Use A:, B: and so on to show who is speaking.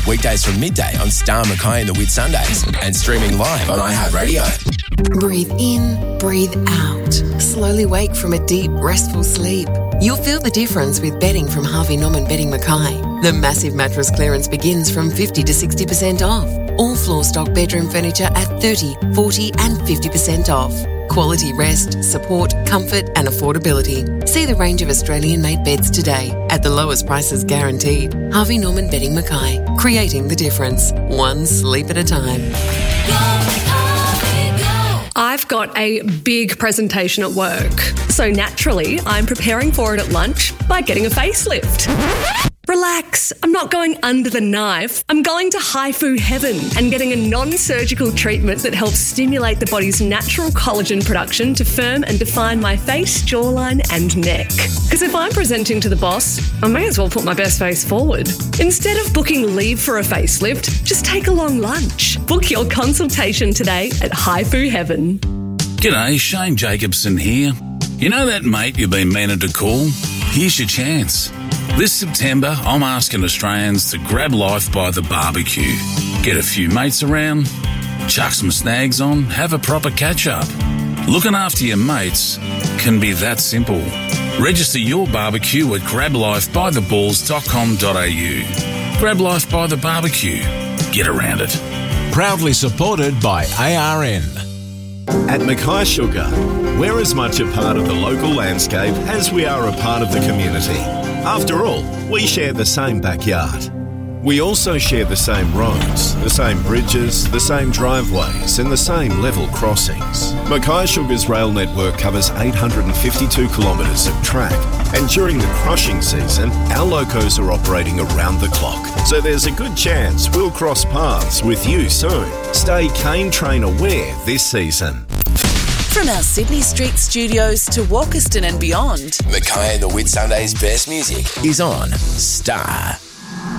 A: Weekdays from midday on Star Mackay and the Whitsundays and streaming live on iHeartRadio.
B: Breathe in, breathe out. Slowly wake from a deep, restful sleep. You'll feel the difference with bedding from Harvey Norman Bedding Mackay. The massive mattress clearance begins from 50 to 60% off. All floor stock bedroom furniture at 30, 40 and 50% off. Quality rest, support, comfort and affordability. See the range of Australian-made beds today at the lowest prices guaranteed. Harvey Norman Bedding Mackay, creating the difference, one sleep at a time.
C: I've got a big presentation at work, so naturally I'm preparing for it at lunch by getting a facelift. Relax, I'm not going under the knife. I'm going to HIFU Heaven and getting a non-surgical treatment that helps stimulate the body's natural collagen production to firm and define my face, jawline and neck. Because if I'm presenting to the boss, I may as well put my best face forward. Instead of booking leave for a facelift, just take a long lunch. Book your consultation today at HIFU Heaven.
D: G'day, Shane Jacobson here. You know that mate you've been meaning to call? Here's your chance. This September, I'm asking Australians to grab life by the barbecue. Get a few mates around, chuck some snags on, have a proper catch-up. Looking after your mates can be that simple. Register your barbecue at grablifebytheballs.com.au. Grab Life by the Barbecue. Get around it.
E: Proudly supported by ARN.
F: At Mackay Sugar, we're as much a part of the local landscape as we are a part of the community. After all, we share the same backyard. We also share the same roads, the same bridges, the same driveways and the same level crossings. Mackay Sugar's rail network covers 852 kilometres of track, and during the crushing season, our locos are operating around the clock. So there's a good chance we'll cross paths with you soon. Stay Cane Train aware this season.
G: From our Sydney Street studios to Walkerston and beyond,
A: Mackay and the Whitsundays' best music is on Star.